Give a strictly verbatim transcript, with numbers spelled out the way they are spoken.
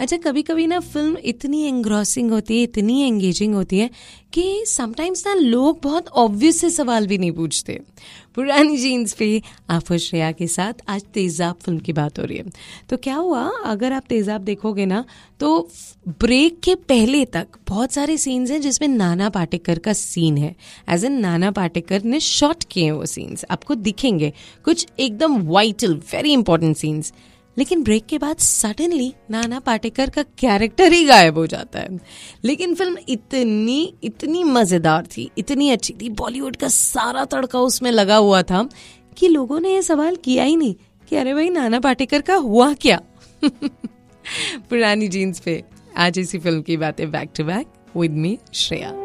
अच्छा, कभी कभी ना फिल्म इतनी एंग्रॉसिंग होती है, इतनी एंगेजिंग होती है कि समटाइम्स ना लोग बहुत ऑब्वियस से सवाल भी नहीं पूछते। पुरानी जीन्स पे आप और श्रेया के साथ आज तेजाब फिल्म की बात हो रही है। तो क्या हुआ, अगर आप तेजाब देखोगे ना तो ब्रेक के पहले तक बहुत सारे सीन्स हैं जिसमें नाना पाटेकर का सीन है। एज एन नाना पाटेकर ने शॉट किए हैं वो सीन्स, आपको दिखेंगे कुछ एकदम वाइटल वेरी इंपॉर्टेंट सीन्स। लेकिन ब्रेक के बाद सडनली नाना पाटेकर का कैरेक्टर ही गायब हो जाता है। लेकिन फिल्म इतनी इतनी मजेदार थी, इतनी अच्छी थी, बॉलीवुड का सारा तड़का उसमें लगा हुआ था कि लोगों ने ये सवाल किया ही नहीं कि अरे भाई नाना पाटेकर का हुआ क्या। पुरानी जीन्स पे आज इसी फिल्म की बातें back to back with me Shreya.